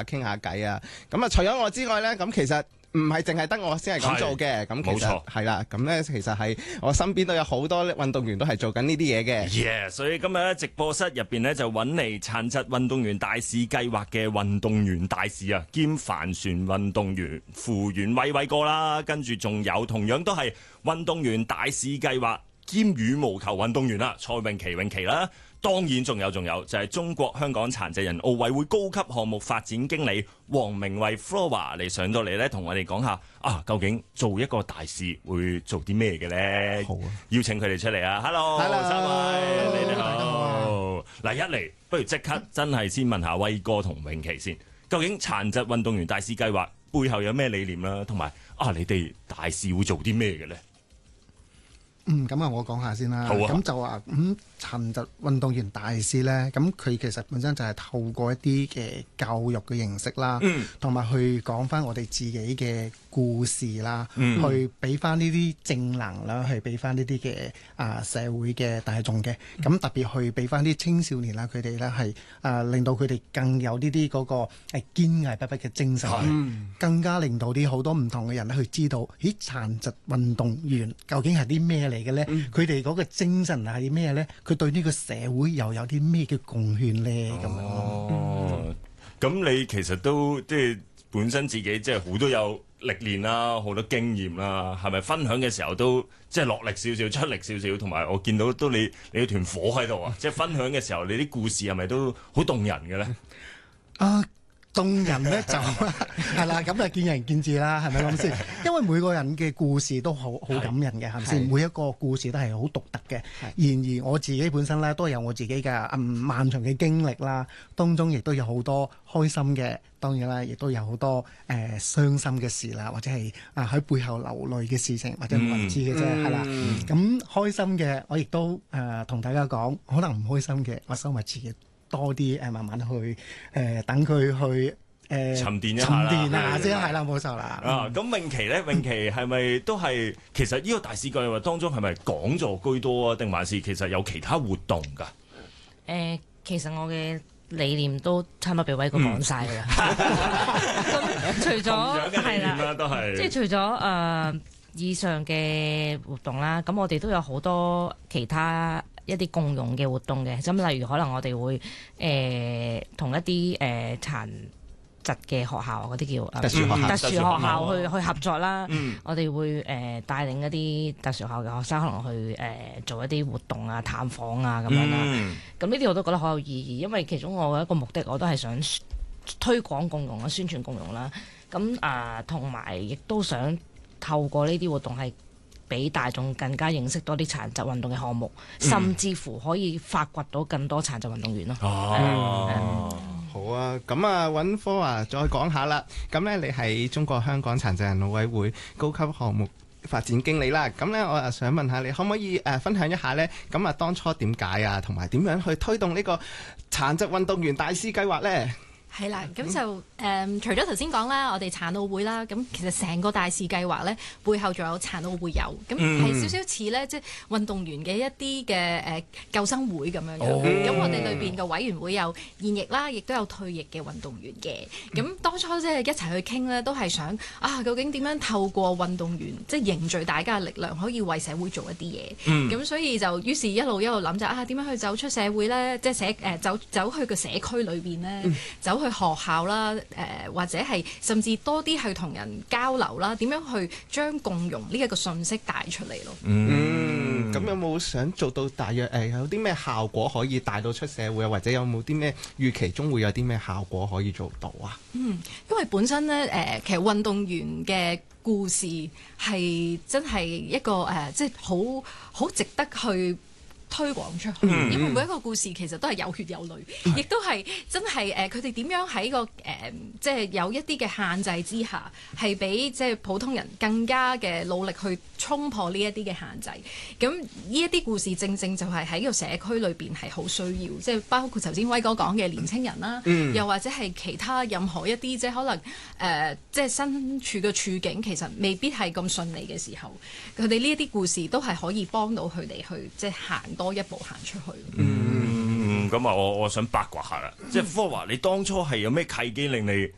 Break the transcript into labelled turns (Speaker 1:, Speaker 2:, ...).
Speaker 1: 傾下偈啊。咁啊，除咗我之外咧，咁其實唔係淨係得我先係咁做嘅，咁其實係啦，咁咧其實係我身邊都有好多運動員都係做緊呢啲嘢嘅。
Speaker 2: 所以今日咧直播室入邊咧就揾嚟殘疾運動員大使計劃嘅運動員大使啊，兼帆船運動員傅園偉偉哥啦，跟住仲有同樣都係運動員大使計劃兼羽毛球運動員啦，蔡詠琪啦。當然仲有就係中國香港殘疾人奧委會高級項目發展經理黃明慧 Flora 嚟上到嚟咧，同我哋講下究竟做一個大使會做啲咩嘅咧？好啊，邀請佢哋出嚟啊 ！Hello，三位，你哋好。嗱，一嚟不如即刻真係先問下威哥同詠琪先，究竟殘疾運動員大使計劃背後有咩理念啦？同埋你哋大使會做啲咩嘅咧？
Speaker 3: 咁我講下先啦。好啊。咁就話殘疾運動員大使呢，咁佢其實本身就係透過一啲嘅教育嘅形式啦，同埋去講翻我哋自己嘅故事啦，去俾翻呢啲正能量，去俾翻呢啲嘅社會嘅大眾嘅。咁特別去俾翻啲青少年啦，佢哋呢係令到佢哋更有呢啲嗰個堅毅不屈嘅精神，更加令到啲好多唔同嘅人咧去知道，咦，殘疾運動員究竟係啲咩嚟嘅呢？佢哋嗰個精神係咩呢？佢對呢個社會又有啲咩嘅貢獻呢？咁樣。
Speaker 2: 咁你其實都即係本身自己即係好多有歷練啦，好多經驗啦，係咪分享嘅時候都即係落力少少、出力少少，同埋我見到都你團火喺度啊！即係分享嘅時候，你啲故事係咪都好動人嘅咧？
Speaker 3: 動人咧就係啦，咁見仁見智啦，係咪咁先？因為每個人嘅故事都好感人嘅，係咪先？每一個故事都係好獨特嘅。然而我自己本身咧都有我自己嘅漫長嘅經歷啦，當中亦都有好多開心嘅，當然啦，亦都有好多傷心嘅事啦，或者係喺背後流淚嘅事情，或者冇人知嘅啫，係啦。咁開心嘅我亦都同大家講，可能唔開心嘅我收埋自己。多啲慢慢去等佢去
Speaker 2: 沉澱一下啦，
Speaker 3: 即係啦，冇錯啦。
Speaker 2: 咁詠琪咧，詠琪係咪都係其實呢個大使計劃當中係咪講座居多啊？定還是其實有其他活動㗎？
Speaker 4: 其實我嘅理念都差唔多俾威哥講晒㗎啦。咁除咗係啦，
Speaker 2: 都係
Speaker 4: 即係除咗以上嘅活動啦，咁我哋都有好多其他一啲共融嘅活動嘅，咁例如可能我哋會同一啲殘疾嘅學校嗰啲叫特殊學校去合作啦。我哋會帶領一啲特殊學校嘅學生，可能去做一啲活動啊、探訪啊咁樣啦。咁呢啲我都覺得好有意義，因為其中我嘅一個目的，我都係想推廣共融啦、宣傳共融啦。咁同埋亦都想透過呢啲活動係俾大眾更加認識多啲殘疾運動嘅項目，甚至乎可以發掘到更多殘疾運動員咯。
Speaker 1: 好啊，咁揾科再講下啦。咁呢，你係中國香港殘疾人奧委會高級項目發展經理啦。咁呢，我想問下你，可唔可以分享一下呢？咁當初點解啊，同埋點樣去推動呢個殘疾運動員大使計劃呢？
Speaker 5: 係啦，咁就除咗頭先講啦，我哋殘奧會啦，咁其實成個大使計劃咧，背後仲有殘奧會友，咁係少少似咧，即係運動員嘅一啲嘅救生會咁樣樣。咁我哋裏邊嘅委員會有現役啦，亦都有退役嘅運動員嘅。咁當初即係一齊去傾咧，都係想究竟點樣透過運動員即係凝聚大家嘅力量，可以為社會做一啲嘢。咁所以就於是一路諗就點樣去走出社會咧，即係走去個社區裏邊咧，走去學校啦，或者係甚至多啲去同人交流啦，點樣去將共融呢一個信息帶出嚟咯。
Speaker 1: 咁有冇想做到大約有啲咩效果可以帶到出社會啊？或者有冇啲咩預期中會有啲咩效果可以做到啊？
Speaker 5: 因為本身咧其實運動員嘅故事係真係一個即係好值得去推廣出去，因為每一個故事其實都係有血有淚，亦都係真係佢哋點樣喺個即係有一啲嘅限制之下，係比即係普通人更加嘅努力去衝破呢一啲嘅限制。咁呢一啲故事正正就係喺個社區裏邊係好需要，即係包括頭先威哥講嘅年青人啦，又或者係其他任何一啲即係可能即係身處嘅處境其實未必係咁順利嘅時候，佢哋呢一啲故事都係可以幫到佢哋去即係行多一步行出去。
Speaker 2: 咁我想八卦下啦，即係科華，你當初係有咩契機令你